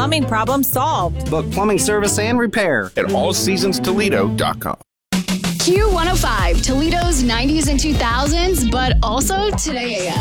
plumbing problem solved. Book plumbing service and repair at allseasonstoledo.com. Q105, Toledo's 90s and 2000s, but also Today AM.